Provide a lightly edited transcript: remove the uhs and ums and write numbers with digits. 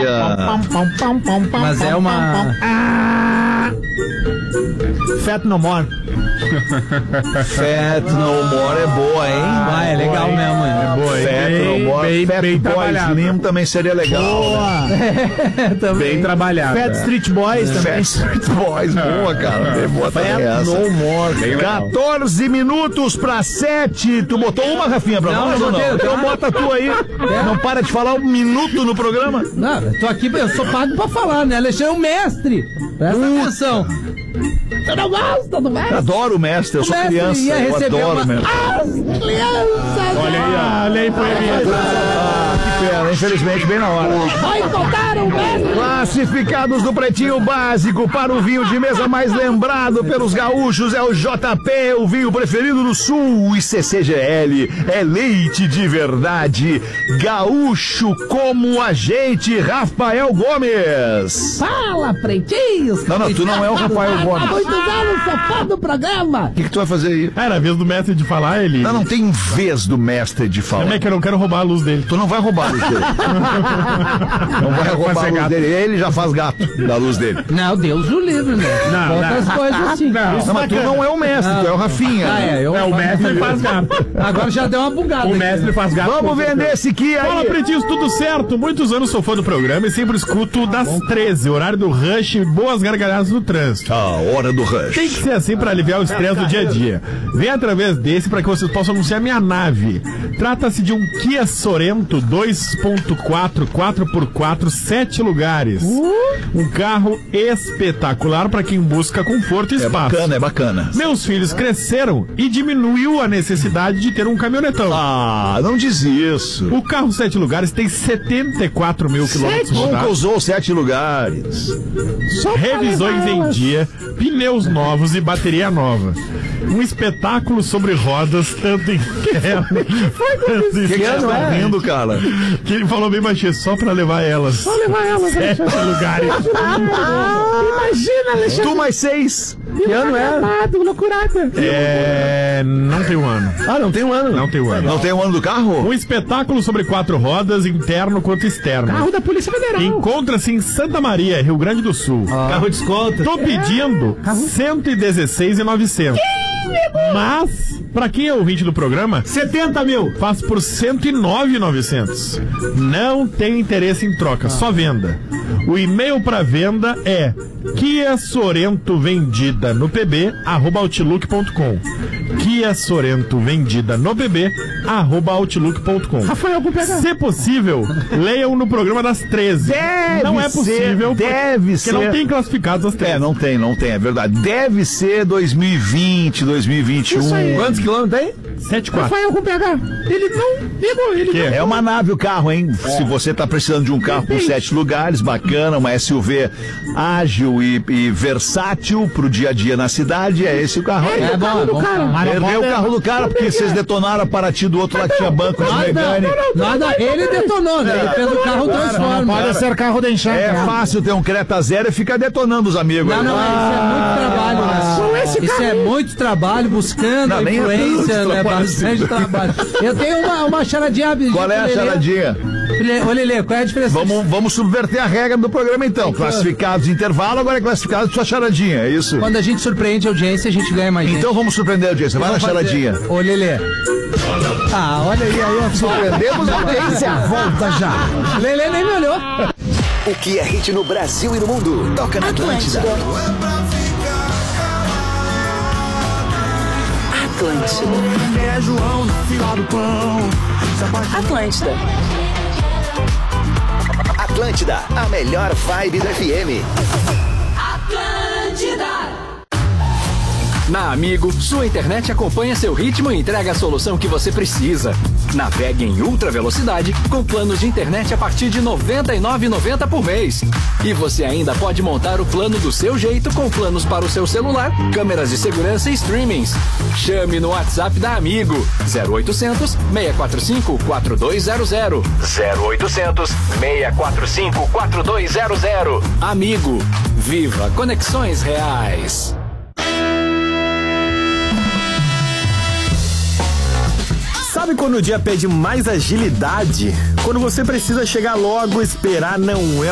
Mas é uma... Fat No More. Fat No More é boa, hein? Ah, é legal mesmo. É boa, hein? Fat No More. Fat bem Boys trabalhado. Slim também seria legal. Boa. Bem trabalhado. Fat Street Boys também. Fat Street Boys, boa, cara. Bem boa também essa. No More. 14 minutos pra 7. Tu botou uma, Rafinha, pra nós ou não? botei, Então bota tu aí. Não para de falar 1 minuto no programa. Não, eu tô aqui, eu sou pago pra falar, né? Alexandre é o mestre. Presta atenção. Você não gosta do mestre? Adoro o mestre, eu sou mestre criança. ia Eu receber adoro o uma... mestre. As crianças! Olha aí, poeminha. Que pena, infelizmente, bem na hora. Vai botar o mestre! Classificados do Pretinho Básico para o vinho de mesa mais lembrado pelos gaúchos é o JP, o vinho preferido do Sul, e CCGL é leite de verdade. Gaúcho como a gente, Rafael Gomes. Fala, pretinhos! Não, tu não é o Rafael Há Gomes. muitos anos sou fã do programa! O que tu vai fazer aí? Era a vez do mestre de falar, ele... Não tem vez do mestre de falar. Como é que eu não quero roubar a luz dele? Tu não vai roubar a luz dele. Não vai roubar a luz dele. Ele já faz gato da luz dele. Não, Deus o livre, né? Não, Outras não. coisas assim. Não, mas tu não é o mestre, tu é o Rafinha. Ah, é, eu... É, o mestre faz gato. Agora já deu uma bugada. O mestre faz gato. Vamos vender esse Kia Fala, aí. pretinhos, tudo certo? Muitos anos sou fã do programa e sempre escuto das 13, horário do rush e boas gargalhadas no trânsito. A hora do rush. Tem que ser assim para aliviar o estresse do dia a dia. Vem através desse para que vocês possam anunciar minha nave. Trata-se de um Kia Sorento 2.4 4x4 7 lugares. Um carro espetacular para quem busca conforto e espaço. É bacana. Meus filhos cresceram e diminuiu a necessidade de ter um caminhonetão. Ah, não diz isso. O carro 7 lugares tem 74 mil quilômetros Nunca rodados. usou 7 lugares. Revisões em dia, pneus novos e bateria nova. Um espetáculo sobre rodas, tanto em terra. O que você tá rindo, cara? Que ele falou bem baixinho, só pra levar elas. Só levar elas, 7 lugares. Imagina, Alexandre. Tu mais 6. Que ano é? Loucurada. Não tem um ano. Ah, não tem um ano. Não tem um ano. Não tem o ano do carro? Um espetáculo sobre 4 rodas, interno quanto externo. Carro da Polícia Federal. Encontra-se em Santa Maria, Rio Grande do Sul. Carro de escolta. Tô pedindo 116.900. Mas, pra quem é ouvinte do programa, 70 mil. faz por 109.900. Não tem interesse em troca, só venda. O e-mail pra venda é Kia Sorento vendida no pb@outlook.com. Kia Sorento vendida no pb@outlook.com. Rafael, vou pegar. Se possível, leiam no programa das 13. Não é possível, porque não tem classificados as 13. Não tem, é verdade. Deve ser 2020, 2021. Isso aí. Quantos quilômetros tem? 7,4. Rafael, vou pegar. Ele não ligou, ele Que? não. É uma nave o carro, hein? Se você tá precisando de um carro com 7 lugares, bacana, uma SUV ágil e versátil pro dia a dia na cidade, é esse o carro. É bom, do cara. Perdeu o carro do cara porque vocês detonaram a Paraty do outro lá que tinha banco de mecânico. Nada, ele detonou, né? Ele fez o carro transforma. Pode ser carro de enxerga. É fácil ter um Creta Zero e ficar detonando os amigos. Não, aí. não, isso é muito trabalho, né? Isso é muito trabalho, buscando Não, nem é influência, tanto né? trabalho Bastante assim. trabalho. Eu tenho uma charadinha. Qual é a charadinha? Ô, Lelê, qual é a diferença? Vamos subverter a regra do programa então. Classificados de intervalo, agora é classificado de sua charadinha, é isso? Quando a gente surpreende a audiência, a gente ganha mais gente. Então vamos surpreender a audiência. Vai na charadinha. Ô, Lelê. Ah, olha aí, ó. Surpreendemos a audiência. Volta já. Lelê nem me olhou. O que é hit no Brasil e no mundo? Toca na Atlântida. É João no final do pão. Atlântida. Atlântida, a melhor vibe do FM. Atlântida. Na Amigo, sua internet acompanha seu ritmo e entrega a solução que você precisa. Navegue em ultra velocidade com planos de internet a partir de R$ 99,90 por mês. E você ainda pode montar o plano do seu jeito com planos para o seu celular, câmeras de segurança e streamings. Chame no WhatsApp da Amigo 0800 645 4200. 0800 645 4200. Amigo, viva conexões reais. Sabe quando o dia pede mais agilidade? Quando você precisa chegar logo, esperar não é